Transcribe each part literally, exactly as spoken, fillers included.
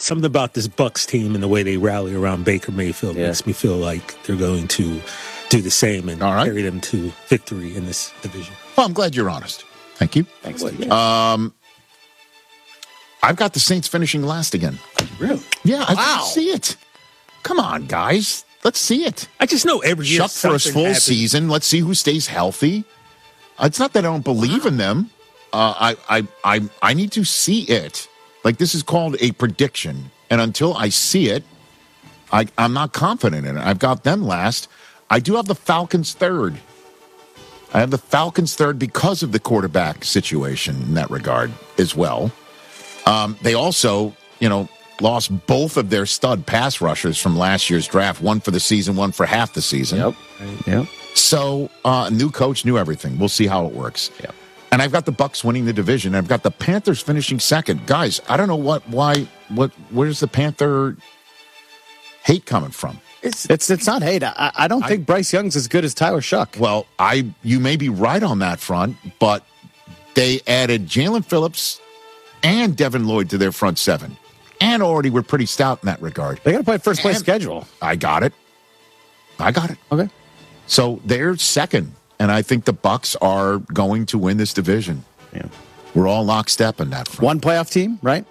Something about this Bucs team and the way they rally around Baker Mayfield yeah. makes me feel like they're going to do the same and right. carry them to victory in this division. Well, I'm glad you're honest. Thank you. Thanks. Well, yeah. Um, I've got the Saints finishing last again. Really? Yeah, I wow. can see it. Come on, guys. Let's see it. I just know every year Chuck for a full happens. season. Let's see who stays healthy. It's not that I don't believe in them. Uh, I, I, I, I need to see it. Like, this is called a prediction. And until I see it, I, I'm not confident in it. I've got them last. I do have the Falcons third. I have the Falcons third because of the quarterback situation in that regard as well. Um, they also, you know, lost both of their stud pass rushers from last year's draft, one for the season, one for half the season. Yep. Yep. So, uh, new coach, new everything. We'll see how it works. Yep. And I've got the Bucs winning the division. I've got the Panthers finishing second. Guys, I don't know what, why, what, where's the Panther hate coming from? It's it's it's not hate. I, I don't think I, Bryce Young's as good as Tyler Shuck. Well, I you may be right on that front, but they added Jalen Phillips and Devin Lloyd to their front seven, and already were pretty stout in that regard. They got to play first place and schedule. I got it. I got it. Okay. So they're second, and I think the Bucs are going to win this division. Yeah, we're all lockstep in that front. One playoff team, right?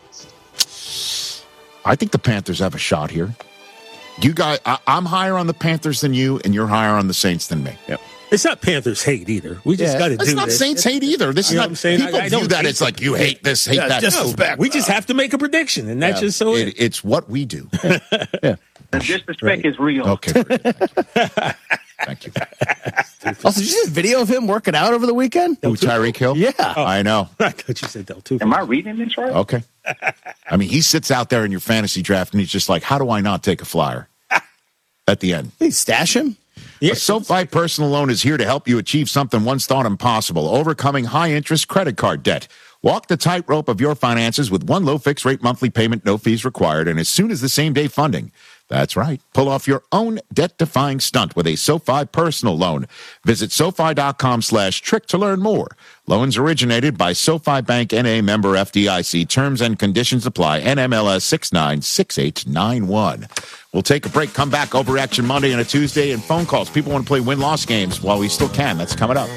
I think the Panthers have a shot here. You guys, I, I'm higher on the Panthers than you, and you're higher on the Saints than me. Yep. It's not Panthers hate either. We just yeah. got to do this. It's not Saints hate either. This you is know not. What I'm saying? People I, I view that it's like you hate this, hate yeah, that. Disrespect. No, we just have to make a prediction, and that's yeah. just so. It, it, it's what we do. yeah. The disrespect right. is real. Okay. Thank you. Also, did you see a video of him working out over the weekend? Who, Tyreek Hill? Yeah. Oh. I know. I thought you said Del Tufo. Am I reading this right? Okay. I mean, he sits out there in your fantasy draft, and he's just like, how do I not take a flyer at the end? Hey, stash him? Yeah. A SoFi personal loan is here to help you achieve something once thought impossible, overcoming high-interest credit card debt. Walk the tightrope of your finances with one low fixed-rate monthly payment, no fees required, and as soon as the same-day funding. That's right. Pull off your own debt-defying stunt with a SoFi personal loan. Visit SoFi.com slash trick to learn more. Loans originated by SoFi Bank N A member F D I C. Terms and conditions apply. N M L S six nine six eight nine one. We'll take a break, come back, Overreaction Monday and a Tuesday, and phone calls. People want to play win-loss games while we still can. That's coming up.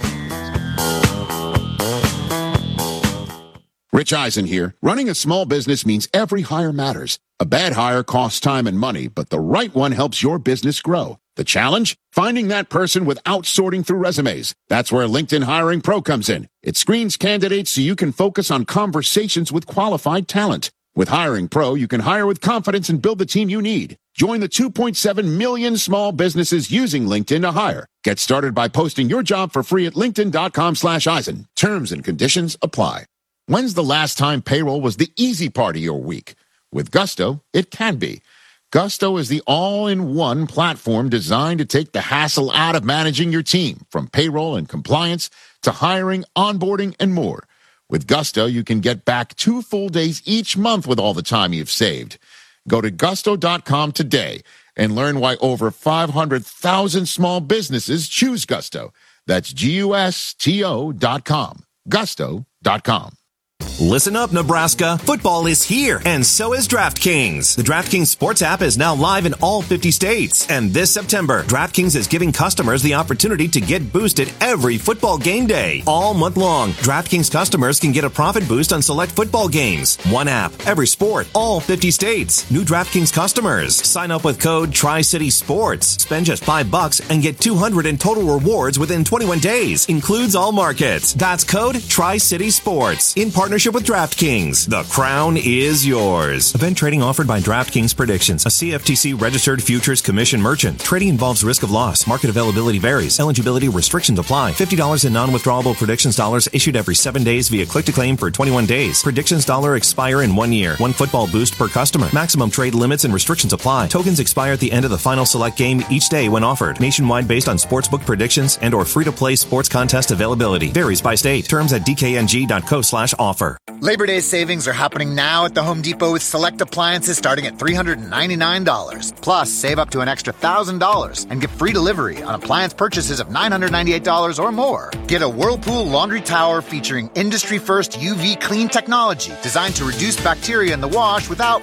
Rich Eisen here. Running a small business means every hire matters. A bad hire costs time and money, but the right one helps your business grow. The challenge? Finding that person without sorting through resumes. That's where LinkedIn Hiring Pro comes in. It screens candidates so you can focus on conversations with qualified talent. With Hiring Pro, you can hire with confidence and build the team you need. Join the two point seven million small businesses using LinkedIn to hire. Get started by posting your job for free at linkedin.com slash Eisen. Terms and conditions apply. When's the last time payroll was the easy part of your week? With Gusto, it can be. Gusto is the all-in-one platform designed to take the hassle out of managing your team, from payroll and compliance to hiring, onboarding, and more. With Gusto, you can get back two full days each month with all the time you've saved. Go to gusto dot com today and learn why over five hundred thousand small businesses choose Gusto. That's G U S T O dot com. gusto dot com. Listen up, Nebraska. Football is here, and so is DraftKings. The DraftKings Sports app is now live in all fifty states. And this September, DraftKings is giving customers the opportunity to get boosted every football game day. All month long, DraftKings customers can get a profit boost on select football games. One app, every sport, all fifty states. New DraftKings customers. Sign up with code Tri-City Sports. Spend just five bucks and get two hundred in total rewards within twenty-one days. Includes all markets. That's code Tri-City Sports. In partnership with DraftKings. The crown is yours. Event trading offered by DraftKings Predictions, a C F T C registered futures commission merchant. Trading involves risk of loss. Market availability varies. Eligibility restrictions apply. fifty dollars in non-withdrawable predictions dollars issued every seven days via click to claim for twenty-one days. Predictions dollar expire in one year. One football boost per customer. Maximum trade limits and restrictions apply. Tokens expire at the end of the final select game each day when offered. Nationwide based on sportsbook predictions and or free-to-play sports contest availability. Varies by state. Terms at d k n g dot co slash offer. Labor Day savings are happening now at the Home Depot with select appliances starting at three hundred ninety-nine dollars. Plus, save up to an extra one thousand dollars and get free delivery on appliance purchases of nine hundred ninety-eight dollars or more. Get a Whirlpool laundry tower featuring industry-first U V clean technology designed to reduce bacteria in the wash without